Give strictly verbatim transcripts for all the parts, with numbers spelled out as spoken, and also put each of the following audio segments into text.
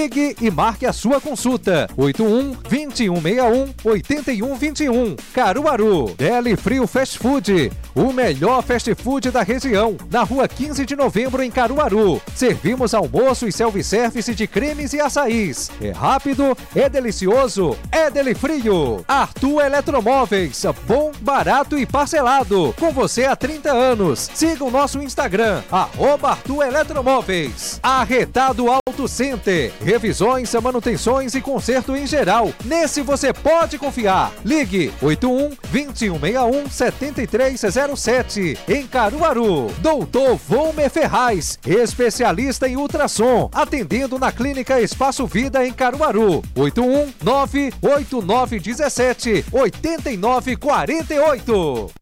Ligue e marque a sua consulta. oito um, dois um seis um, oito um dois um. Caruaru. Deli Frio Fast Food. O melhor fast food da região. Na rua quinze de novembro, em Caruaru. Servimos almoço e self-service de cremes e açaís. É rápido, é delicioso, é Deli Frio. Arthur Eletromóveis. Bom, barato e parcelado. Com você há trinta anos. Siga o nosso Instagram, arroba Arthur Eletromóveis. Arretado Auto Center. Revisões, manutenções e conserto em geral. Nesse você pode confiar. Ligue oito um, dois um seis um, sete três zero sete. Em Caruaru. Doutor Volmer Ferraz, especialista em ultrassom, atendendo na Clínica Espaço Vida em Caruaru. oito um nove oito nove um sete oito nove quatro oito.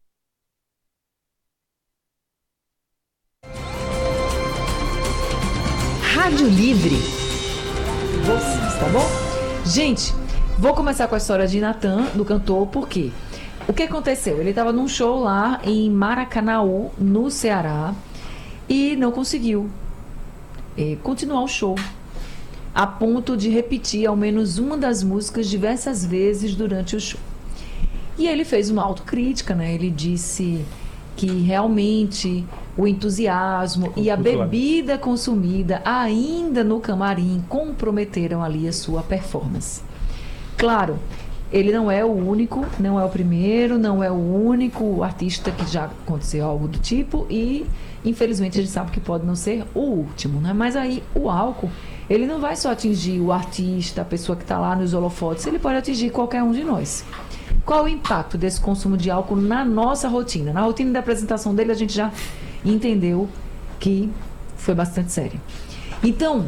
Rádio Livre. Vocês, tá bom? Gente, vou começar com a história de Natan, do cantor, por quê? O que aconteceu? Ele estava num show lá em Maracanaú, no Ceará, e não conseguiu é, continuar o show, a ponto de repetir ao menos uma das músicas diversas vezes durante o show. E ele fez uma autocrítica, né? Ele disse que realmente o entusiasmo e a bebida consumida ainda no camarim comprometeram ali a sua performance. Claro, ele não é o único, não é o primeiro, não é o único artista que já aconteceu algo do tipo e, infelizmente, a gente sabe que pode não ser o último, né? Mas aí o álcool, ele não vai só atingir o artista, a pessoa que está lá nos holofotes, ele pode atingir qualquer um de nós. Qual o impacto desse consumo de álcool na nossa rotina? Na rotina da apresentação dele, a gente já entendeu que foi bastante sério. Então,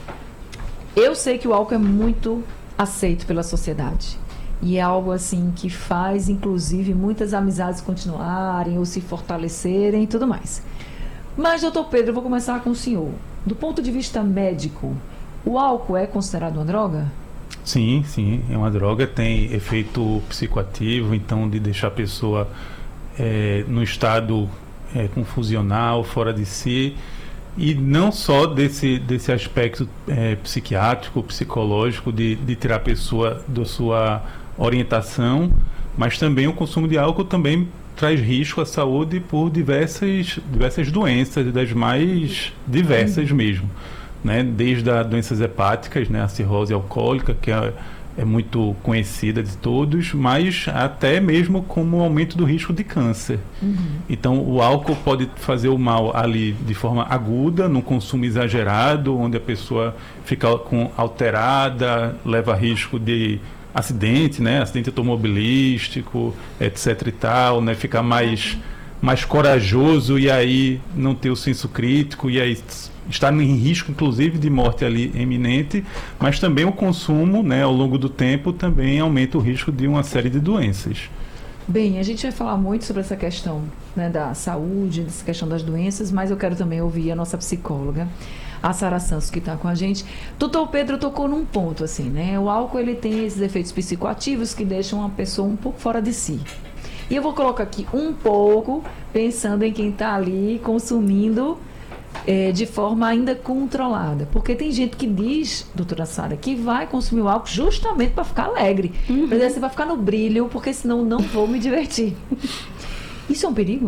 eu sei que o álcool é muito aceito pela sociedade. E é algo assim que faz, inclusive, muitas amizades continuarem ou se fortalecerem e tudo mais. Mas, doutor Pedro, eu vou começar com o senhor. Do ponto de vista médico, o álcool é considerado uma droga? Sim, sim, é uma droga, tem efeito psicoativo, então de deixar a pessoa é, no estado é, confusional, fora de si, e não só desse, desse aspecto é, psiquiátrico, psicológico, de, de tirar a pessoa da sua orientação, mas também o consumo de álcool também traz risco à saúde por diversas, diversas doenças, das mais diversas mesmo. Né, desde as doenças hepáticas, né, a cirrose alcoólica, que é, é muito conhecida de todos, mas até mesmo como o aumento do risco de câncer. Uhum. Então, o álcool pode fazer o mal ali de forma aguda, num consumo exagerado, onde a pessoa fica com, alterada, leva risco de acidente, né, acidente automobilístico, etc e tal, né, ficar mais, mais corajoso e aí não ter o senso crítico e aí está em risco, inclusive, de morte ali iminente, mas também o consumo, né, ao longo do tempo, também aumenta o risco de uma série de doenças. Bem, a gente vai falar muito sobre essa questão, né, da saúde, dessa questão das doenças, mas eu quero também ouvir a nossa psicóloga, a Sara Santos, que está com a gente. Doutor Pedro tocou num ponto, assim, né? O álcool, ele tem esses efeitos psicoativos que deixam a pessoa um pouco fora de si. E eu vou colocar aqui um pouco, pensando em quem está ali consumindo É, de forma ainda controlada. Porque tem gente que diz, doutora Sara, que vai consumir o álcool justamente para ficar alegre. Uhum. Para dizer assim, vai ficar no brilho, porque senão não vou me divertir. Isso é um perigo?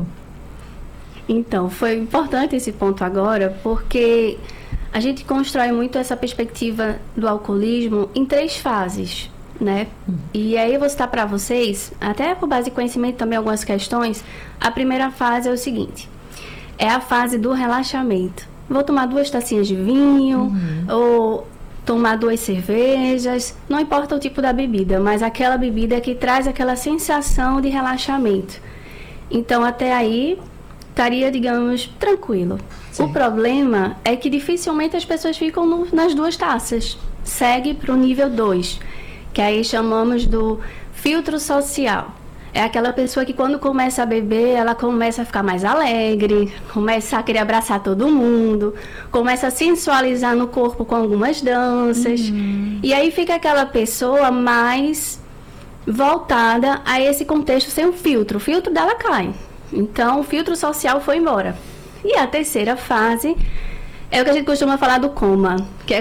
Então, foi importante esse ponto agora, porque a gente constrói muito essa perspectiva do alcoolismo em três fases, né? Uhum. E aí eu vou citar para vocês, até por base de conhecimento também algumas questões. A primeira fase é o seguinte: é a fase do relaxamento. Vou tomar duas tacinhas de vinho, uhum. ou tomar duas cervejas, não importa o tipo da bebida, mas aquela bebida que traz aquela sensação de relaxamento. Então, até aí, estaria, digamos, tranquilo. Sim. O problema é que dificilmente as pessoas ficam no, nas duas taças. Segue para o nível dois, que aí chamamos do filtro social. É aquela pessoa que quando começa a beber, ela começa a ficar mais alegre, começa a querer abraçar todo mundo, começa a sensualizar no corpo com algumas danças. Uhum. E aí fica aquela pessoa mais voltada a esse contexto sem um filtro. O filtro dela cai. Então, o filtro social foi embora. E a terceira fase é o que a gente costuma falar do coma, que é